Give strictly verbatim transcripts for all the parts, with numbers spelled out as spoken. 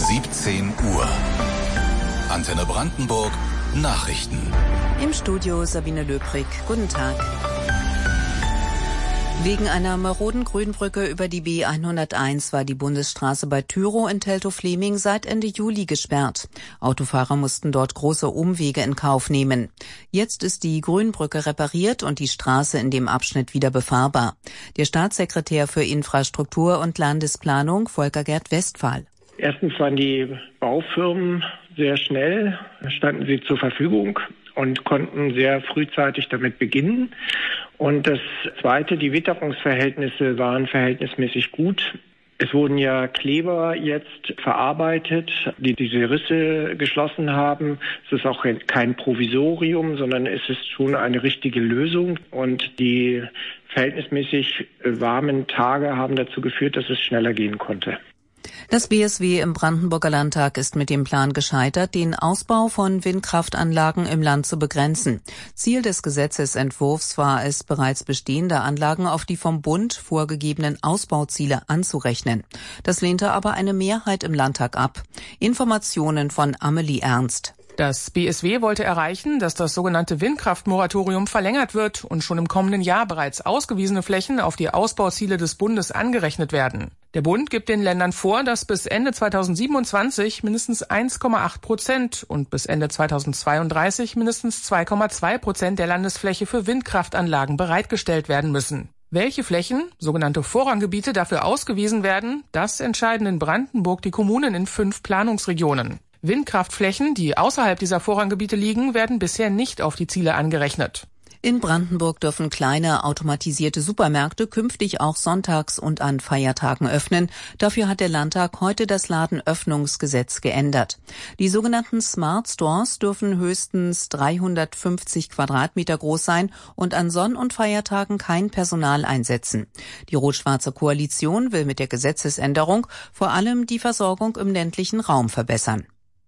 siebzehn Uhr. Antenne Brandenburg, Nachrichten. Im Studio Sabine Löbrig. Guten Tag. Wegen einer maroden Grünbrücke über die B hunderteins war die Bundesstraße bei Tyrow in Teltow-Fleming seit Ende Juli gesperrt. Autofahrer mussten dort große Umwege in Kauf nehmen. Jetzt ist die Grünbrücke repariert und die Straße in dem Abschnitt wieder befahrbar. Der Staatssekretär für Infrastruktur und Landesplanung, Volker Gerd Westphal. Erstens waren die Baufirmen sehr schnell, standen sie zur Verfügung und konnten sehr frühzeitig damit beginnen. Und das Zweite, die Witterungsverhältnisse waren verhältnismäßig gut. Es wurden ja Kleber jetzt verarbeitet, die diese Risse geschlossen haben. Es ist auch kein Provisorium, sondern es ist schon eine richtige Lösung. Und die verhältnismäßig warmen Tage haben dazu geführt, dass es schneller gehen konnte. Das B S W im Brandenburger Landtag ist mit dem Plan gescheitert, den Ausbau von Windkraftanlagen im Land zu begrenzen. Ziel des Gesetzesentwurfs war es, bereits bestehende Anlagen auf die vom Bund vorgegebenen Ausbauziele anzurechnen. Das lehnte aber eine Mehrheit im Landtag ab. Informationen von Amelie Ernst. Das B S W wollte erreichen, dass das sogenannte Windkraftmoratorium verlängert wird und schon im kommenden Jahr bereits ausgewiesene Flächen auf die Ausbauziele des Bundes angerechnet werden. Der Bund gibt den Ländern vor, dass bis Ende zweitausendsiebenundzwanzig mindestens eins Komma acht Prozent und bis Ende zweitausendzweiunddreißig mindestens zwei Komma zwei Prozent der Landesfläche für Windkraftanlagen bereitgestellt werden müssen. Welche Flächen, sogenannte Vorranggebiete, dafür ausgewiesen werden, das entscheiden in Brandenburg die Kommunen in fünf Planungsregionen. Windkraftflächen, die außerhalb dieser Vorranggebiete liegen, werden bisher nicht auf die Ziele angerechnet. In Brandenburg dürfen kleine automatisierte Supermärkte künftig auch sonntags und an Feiertagen öffnen. Dafür hat der Landtag heute das Ladenöffnungsgesetz geändert. Die sogenannten Smart Stores dürfen höchstens dreihundertfünfzig Quadratmeter groß sein und an Sonn- und Feiertagen kein Personal einsetzen. Die rot-schwarze Koalition will mit der Gesetzesänderung vor allem die Versorgung im ländlichen Raum verbessern.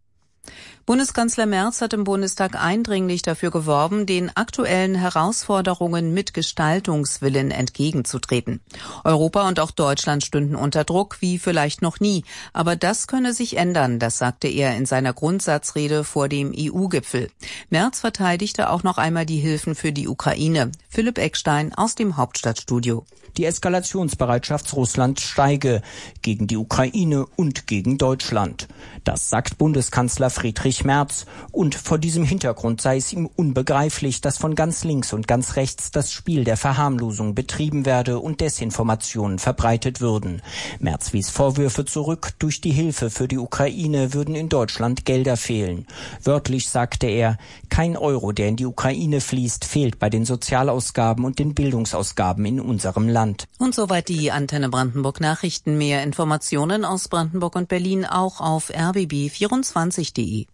Bundeskanzler Merz hat im Bundestag eindringlich dafür geworben, den aktuellen Herausforderungen mit Gestaltungswillen entgegenzutreten. Europa und auch Deutschland stünden unter Druck, wie vielleicht noch nie. Aber das könne sich ändern, das sagte er in seiner Grundsatzrede vor dem E U-Gipfel. Merz verteidigte auch noch einmal die Hilfen für die Ukraine. Philipp Eckstein aus dem Hauptstadtstudio. Die Eskalationsbereitschaft Russlands steige gegen die Ukraine und gegen Deutschland. Das sagt Bundeskanzler Friedrich Merz. Und vor diesem Hintergrund sei es ihm unbegreiflich, dass von ganz links und ganz rechts das Spiel der Verharmlosung betrieben werde und Desinformationen verbreitet würden. Merz wies Vorwürfe zurück, durch die Hilfe für die Ukraine würden in Deutschland Gelder fehlen. Wörtlich sagte er, kein Euro, der in die Ukraine fließt, fehlt bei den Sozialausgaben und den Bildungsausgaben in unserem Land. Und soweit die Antenne Brandenburg Nachrichten. Mehr Informationen aus Brandenburg und Berlin auch auf r b b vierundzwanzig punkt de.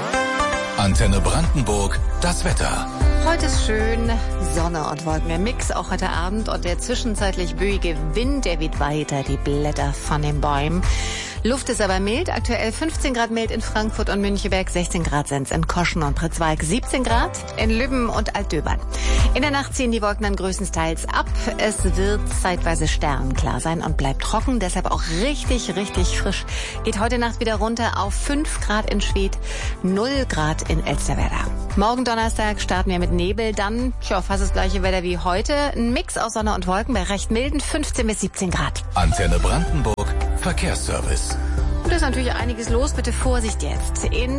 Antenne Brandenburg, das Wetter. Heute ist schön Sonne und Wolken im Mix, auch heute Abend. Und der zwischenzeitlich böige Wind, der weht weiter die Blätter von den Bäumen. Luft ist aber mild, aktuell fünfzehn Grad mild in Frankfurt und Müncheberg, sechzehn Grad sind es in Koschen und Pritzwalk, siebzehn Grad in Lübben und Altdöbern. In der Nacht ziehen die Wolken dann größtenteils ab. Es wird zeitweise sternenklar sein und bleibt trocken, deshalb auch richtig, richtig frisch. Geht heute Nacht wieder runter auf fünf Grad in Schwedt, null Grad in Elsterwerda. Morgen Donnerstag starten wir mit Nebel, dann tja, fast das gleiche Wetter wie heute. Ein Mix aus Sonne und Wolken bei recht milden fünfzehn bis siebzehn Grad. Antenne Brandenburg, Verkehrsservice. Und da ist natürlich einiges los. Bitte Vorsicht jetzt. In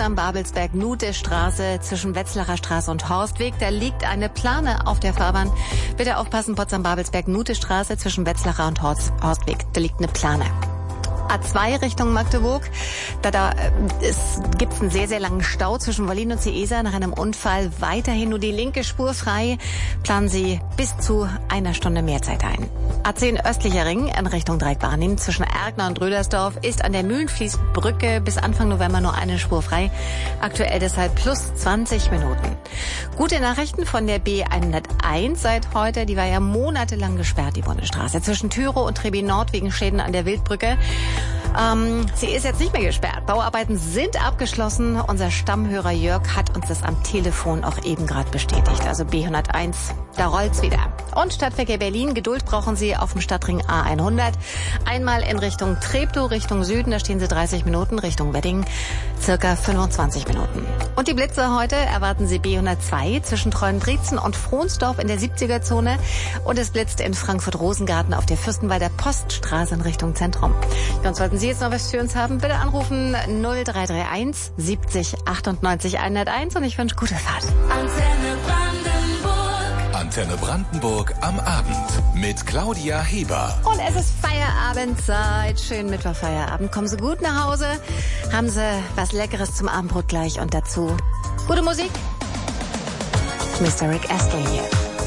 Potsdam-Babelsberg-Nude-Straße zwischen Wetzlarer Straße und Horstweg. Da liegt eine Plane auf der Fahrbahn. Bitte aufpassen, Potsdam-Babelsberg-Nude-Straße zwischen Wetzlarer und Horstweg. Da liegt eine Plane. A zwei Richtung Magdeburg. Da, da es gibt einen sehr, sehr langen Stau zwischen Wollin und Ciesa nach einem Unfall. Weiterhin nur die linke Spur frei. Planen Sie bis zu einer Stunde mehr Zeit ein. A zehn östlicher Ring in Richtung Dreieck-Barnim zwischen Erkner und Rödersdorf ist an der Mühlenfließbrücke bis Anfang November nur eine Spur frei. Aktuell deshalb plus zwanzig Minuten. Gute Nachrichten von der B hunderteins seit heute. Die war ja monatelang gesperrt, die Bundesstraße. Zwischen Tyrow und Trebin Nord wegen Schäden an der Wildbrücke. Ähm, sie ist jetzt nicht mehr gesperrt. Bauarbeiten sind abgeschlossen. Unser Stammhörer Jörg hat uns das am Telefon auch eben gerade bestätigt. Also B hunderteins, da rollt's wieder. Und Stadtverkehr Berlin, Geduld brauchen Sie auf dem Stadtring A hundert. Einmal in Richtung Treptow, Richtung Süden, da stehen Sie dreißig Minuten, Richtung Wedding circa fünfundzwanzig Minuten. Und die Blitze heute erwarten Sie B hundertzwei zwischen Treuenbrietzen und Frohnsdorf in der siebziger-Zone. Und es blitzt in Frankfurt-Rosengarten auf der Fürstenwalder Poststraße in Richtung Zentrum. Und sollten Sie jetzt noch was für uns haben, bitte anrufen null drei drei eins siebzig achtundneunzig hunderteins und ich wünsche gute Fahrt. Antenne Brandenburg. Antenne Brandenburg am Abend mit Claudia Heber. Und es ist Feierabendzeit. Schönen Mittwochfeierabend. Kommen Sie gut nach Hause. Haben Sie was Leckeres zum Abendbrot gleich und dazu gute Musik. Mister Rick Astley hier.